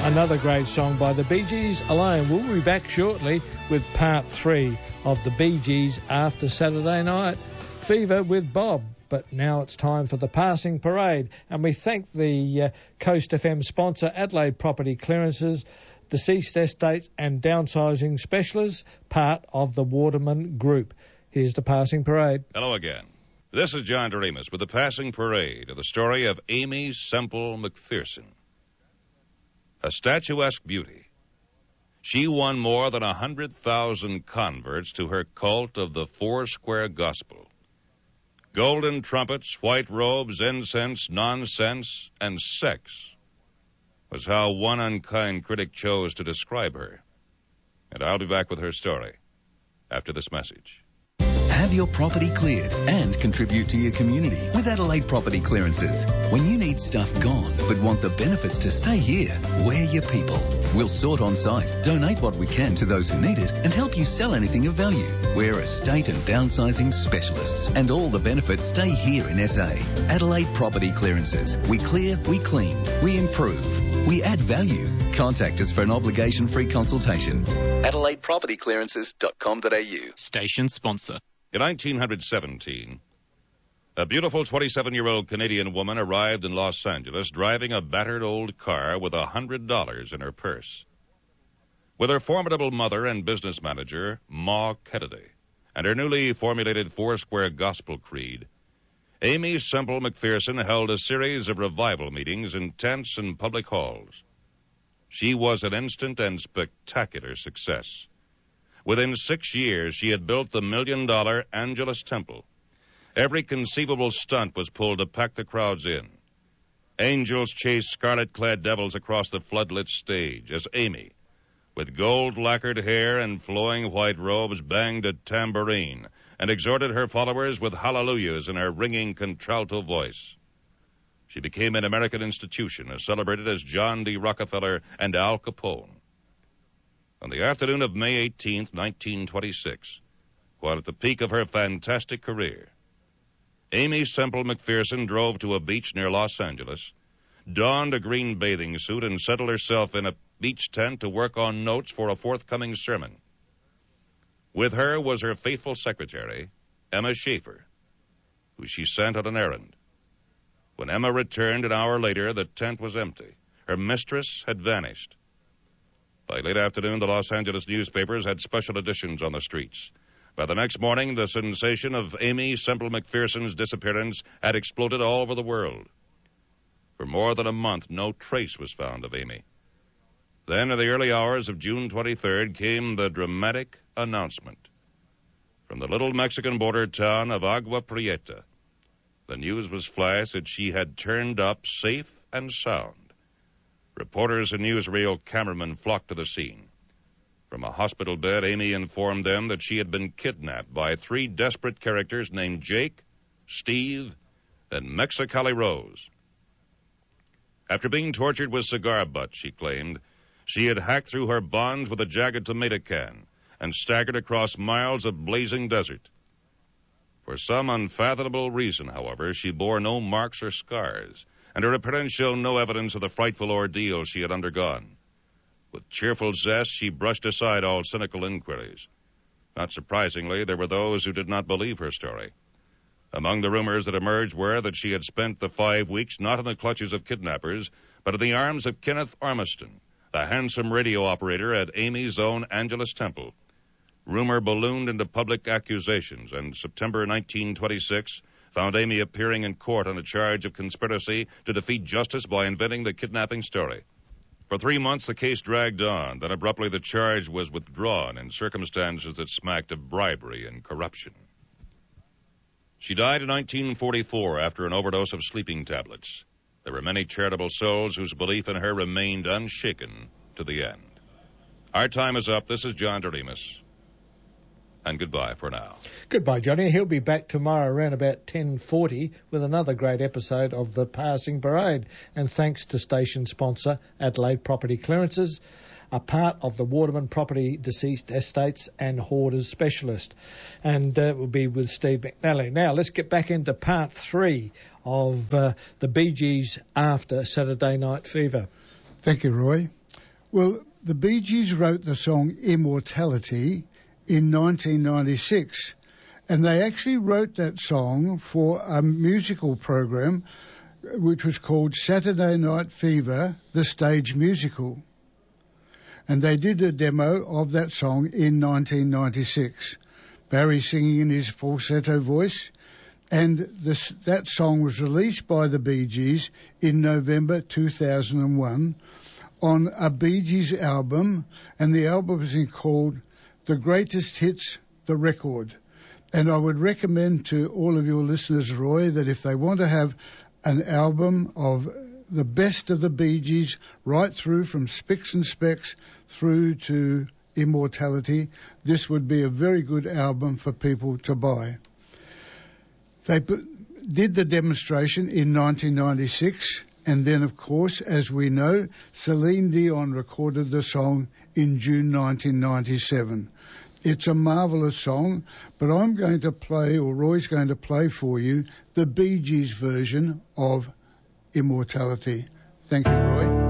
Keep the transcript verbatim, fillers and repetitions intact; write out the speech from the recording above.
Another great song by the Bee Gees alone. We'll be back shortly with part three of the Bee Gees After Saturday Night Fever with Bob. But now it's time for the passing parade, and we thank the uh, Coast F M sponsor, Adelaide Property Clearances, Deceased Estates and Downsizing Specialists, part of the Waterman Group. Here's the passing parade. Hello again. This is John Doremus with the passing parade of the story of Aimee Semple McPherson. A statuesque beauty, she won more than a hundred thousand converts to her cult of the Foursquare Gospel. Golden trumpets, white robes, incense, nonsense, and sex was how one unkind critic chose to describe her. And I'll be back with her story after this message. Have your property cleared and contribute to your community with Adelaide Property Clearances. When you need stuff gone but want the benefits to stay here, we're your people. We'll sort on site, donate what we can to those who need it, and help you sell anything of value. We're estate and downsizing specialists, and all the benefits stay here in S A. Adelaide Property Clearances. We clear, we clean, we improve, we add value. Contact us for an obligation-free consultation. Adelaide Property Clearances dot com dot a u. Station sponsor. In nineteen seventeen, a beautiful twenty-seven-year-old Canadian woman arrived in Los Angeles driving a battered old car with one hundred dollars in her purse. With her formidable mother and business manager, Ma Kennedy, and her newly formulated Foursquare Gospel Creed, Aimee Semple McPherson held a series of revival meetings in tents and public halls. She was an instant and spectacular success. Within six years, she had built the million-dollar Angelus Temple. Every conceivable stunt was pulled to pack the crowds in. Angels chased scarlet-clad devils across the floodlit stage as Aimee, with gold-lacquered hair and flowing white robes, banged a tambourine and exhorted her followers with hallelujahs in her ringing contralto voice. She became an American institution as celebrated as John D. Rockefeller and Al Capone. On the afternoon of May eighteenth, nineteen twenty-six, while at the peak of her fantastic career, Aimee Semple McPherson drove to a beach near Los Angeles, donned a green bathing suit, and settled herself in a beach tent to work on notes for a forthcoming sermon. With her was her faithful secretary, Emma Schaefer, who she sent on an errand. When Emma returned an hour later, the tent was empty. Her mistress had vanished. By late afternoon, the Los Angeles newspapers had special editions on the streets. By the next morning, the sensation of Aimee Semple McPherson's disappearance had exploded all over the world. For more than a month, no trace was found of Aimee. Then, in the early hours of June twenty-third, came the dramatic announcement. From the little Mexican border town of Agua Prieta, the news was flashed that she had turned up safe and sound. Reporters and newsreel cameramen flocked to the scene. From a hospital bed, Aimee informed them that she had been kidnapped by three desperate characters named Jake, Steve, and Mexicali Rose. After being tortured with cigar butts, she claimed, she had hacked through her bonds with a jagged tomato can and staggered across miles of blazing desert. For some unfathomable reason, however, she bore no marks or scars, and her appearance showed no evidence of the frightful ordeal she had undergone. With cheerful zest, she brushed aside all cynical inquiries. Not surprisingly, there were those who did not believe her story. Among the rumors that emerged were that she had spent the five weeks not in the clutches of kidnappers, but in the arms of Kenneth Armiston, the handsome radio operator at Aimee's own Angelus Temple. Rumor ballooned into public accusations, and September nineteen twenty-six found Aimee appearing in court on a charge of conspiracy to defeat justice by inventing the kidnapping story. For three months, the case dragged on. Then abruptly, the charge was withdrawn in circumstances that smacked of bribery and corruption. She died in nineteen forty-four after an overdose of sleeping tablets. There were many charitable souls whose belief in her remained unshaken to the end. Our time is up. This is John Doremus. And goodbye for now. Goodbye, Johnny. He'll be back tomorrow around about ten forty with another great episode of The Passing Parade. And thanks to station sponsor Adelaide Property Clearances, a part of the Waterman Property Deceased Estates and Hoarders Specialist. And uh, we'll be with Steve McNally. Now, let's get back into part three of uh, the Bee Gees After Saturday Night Fever. Thank you, Roy. Well, the Bee Gees wrote the song Immortality in nineteen ninety-six, and they actually wrote that song for a musical program which was called Saturday Night Fever, the stage musical. And they did a demo of that song in nineteen ninety-six. Barry singing in his falsetto voice, and this, that song was released by the Bee Gees in November two thousand one on a Bee Gees album, and the album is called The Greatest Hits, the Record. And I would recommend to all of your listeners, Roy, that if they want to have an album of the best of the Bee Gees, right through from Spicks and Specks through to Immortality, this would be a very good album for people to buy. They did the demonstration in nineteen ninety-six, and then, of course, as we know, Celine Dion recorded the song in June nineteen ninety-seven. It's a marvellous song, but I'm going to play, or Roy's going to play for you, the Bee Gees version of Immortality. Thank you, Roy.